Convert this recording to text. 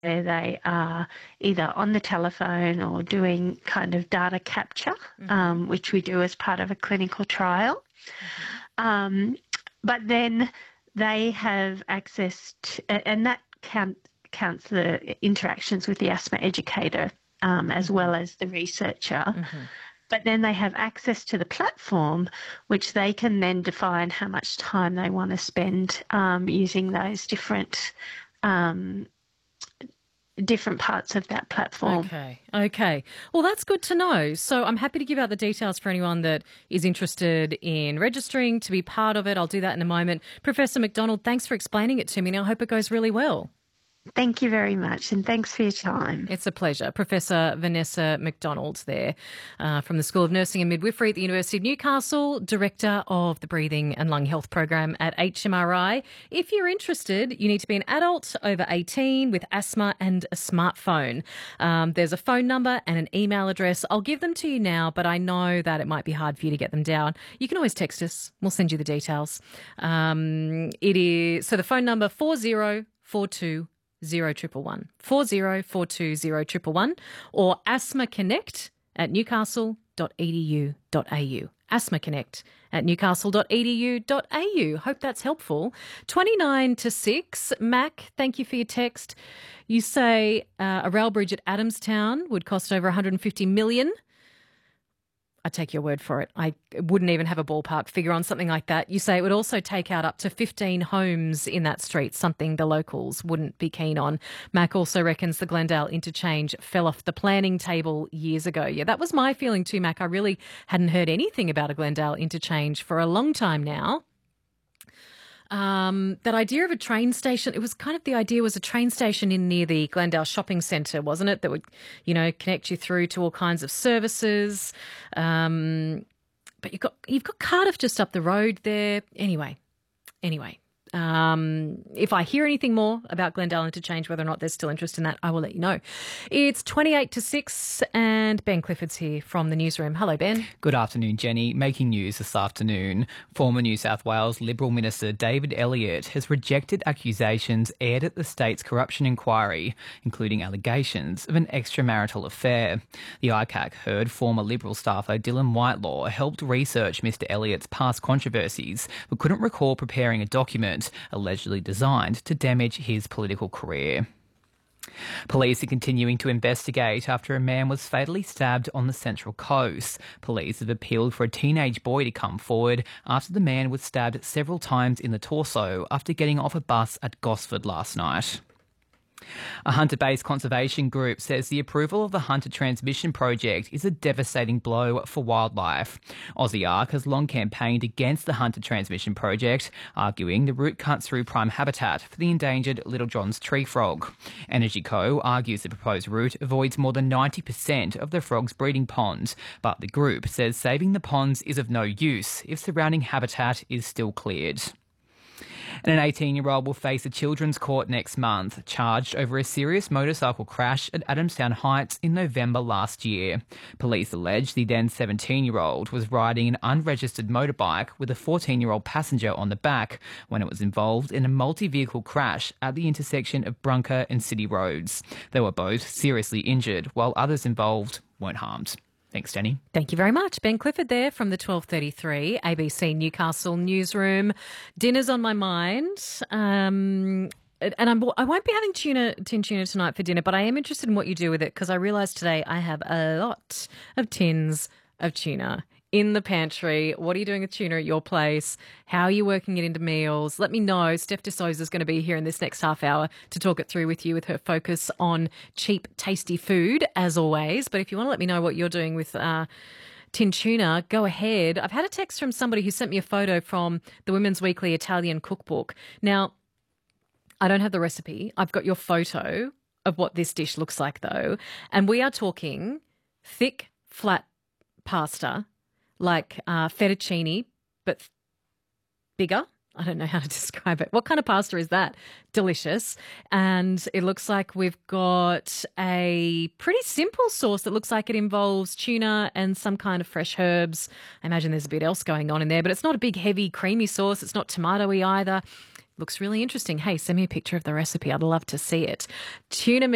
where they are either on the telephone or doing kind of data capture, which we do as part of a clinical trial. But then they have access to, and that counts the interactions with the asthma educator as well as the researcher. But then they have access to the platform, which they can then define how much time they want to spend using those different parts of that platform. Okay. Well, that's good to know. So I'm happy to give out the details for anyone that is interested in registering to be part of it. I'll do that in a moment. Professor McDonald, thanks for explaining it to me, and I hope it goes really well. Thank you very much, and thanks for your time. It's a pleasure. Professor Vanessa McDonald there from the School of Nursing and Midwifery at the University of Newcastle, Director of the Breathing and Lung Health Program at HMRI. If you're interested, you need to be an adult over 18 with asthma and a smartphone. There's a phone number and an email address. I'll give them to you now, but I know that it might be hard for you to get them down. You can always text us. We'll send you the details. It is so the phone number 4042 0111 4042 0111 or asthmaconnect@newcastle.edu.au. asthmaconnect@newcastle.edu.au. Hope that's helpful. 29 to 6. Mac, thank you for your text. You say a rail bridge at Adamstown would cost over $150 million. I take your word for it. I wouldn't even have a ballpark figure on something like that. You say it would also take out up to 15 homes in that street, something the locals wouldn't be keen on. Mac also reckons the Glendale interchange fell off the planning table years ago. Yeah, that was my feeling too, Mac. I really hadn't heard anything about a Glendale interchange for a long time now. That idea of a train station, it was kind of the idea was a train station in near the Glendale shopping centre, wasn't it? That would, connect you through to all kinds of services. But you've got Cardiff just up the road there. Anyway. If I hear anything more about Glendale Interchange, whether or not there's still interest in that, I will let you know. It's 28 to 6 and Ben Clifford's here from the newsroom. Hello, Ben. Good afternoon, Jenny. Making news this afternoon. Former New South Wales Liberal Minister David Elliott has rejected accusations aired at the state's corruption inquiry, including allegations of an extramarital affair. The ICAC heard former Liberal staffer Dylan Whitelaw helped research Mr Elliott's past controversies but couldn't recall preparing a document allegedly designed to damage his political career. Police are continuing to investigate after a man was fatally stabbed on the Central Coast. Police have appealed for a teenage boy to come forward after the man was stabbed several times in the torso after getting off a bus at Gosford last night. A Hunter-based conservation group says the approval of the Hunter Transmission Project is a devastating blow for wildlife. Aussie Ark has long campaigned against the Hunter Transmission Project, arguing the route cuts through prime habitat for the endangered Little John's tree frog. Energy Co argues the proposed route avoids more than 90% of the frog's breeding ponds, but the group says saving the ponds is of no use if surrounding habitat is still cleared. And an 18-year-old will face a children's court next month, charged over a serious motorcycle crash at Adamstown Heights in November last year. Police allege the then 17-year-old was riding an unregistered motorbike with a 14-year-old passenger on the back when it was involved in a multi-vehicle crash at the intersection of Brunker and City Roads. They were both seriously injured, while others involved weren't harmed. Thanks, Danny. Thank you very much. Ben Clifford there from the 12:33 ABC Newcastle newsroom. Dinner's on my mind. And I won't be having tin tuna tonight for dinner, but I am interested in what you do with it because I realised today I have a lot of tins of tuna in the pantry. What are you doing with tuna at your place? How are you working it into meals? Let me know. Steph de Souza is going to be here in this next half hour to talk it through with you with her focus on cheap, tasty food, as always. But if you want to let me know what you're doing with tin tuna, go ahead. I've had a text from somebody who sent me a photo from the Women's Weekly Italian cookbook. Now, I don't have the recipe. I've got your photo of what this dish looks like, though. And we are talking thick, flat pasta, like fettuccine, but bigger. I don't know how to describe it. What kind of pasta is that? Delicious. And it looks like we've got a pretty simple sauce that looks like it involves tuna and some kind of fresh herbs. I imagine there's a bit else going on in there, but it's not a big, heavy, creamy sauce. It's not tomatoey either. Looks really interesting. Hey, send me a picture of the recipe. I'd love to see it. Tuna